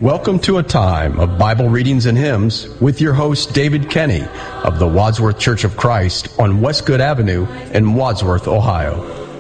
Welcome to a time of Bible readings and hymns with your host, David Kenny of the Wadsworth Church of Christ on Westgood Avenue in Wadsworth, Ohio.